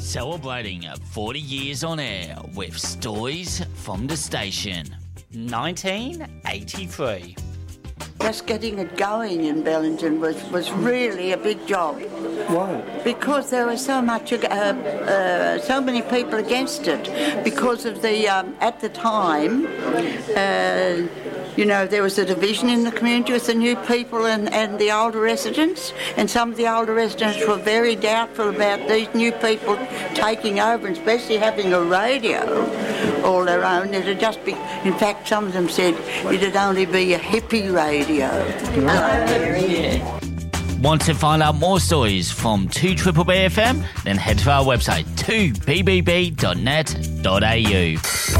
Celebrating 40 years on air with stories from the station. 1983. Just getting it going in Bellingen was really a big job. Why? Because there was so many people against it. Because of the at the time, there was a division in the community with the new people and the older residents, and some of the older residents were very doubtful about these new people taking over, and especially having a radio all their own. It'd just be, in fact, some of them said it'd only be a hippie radio. Want to find out more stories from 2BBB FM? Then head to our website 2bbb.net.au.